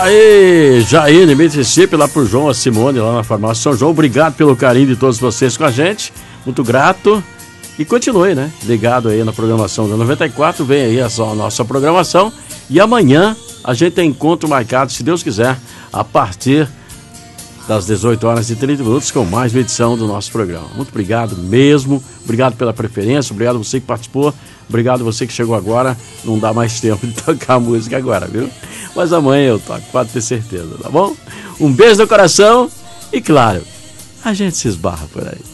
Aí, Jair, em Mississippi, lá pro João, a Simone, lá na farmácia São João. Obrigado pelo carinho de todos vocês com a gente. Muito grato. E continue, né? Ligado aí na programação da 94. Vem aí a nossa programação. E amanhã a gente tem encontro marcado, se Deus quiser, a partir das 18 horas e 30 minutos, com mais uma edição do nosso programa. Muito obrigado mesmo. Obrigado pela preferência. Obrigado você que participou. Obrigado você que chegou agora. Não dá mais tempo de tocar a música agora, viu? Mas amanhã eu toco, pode ter certeza, tá bom? Um beijo no coração e, claro, a gente se esbarra por aí.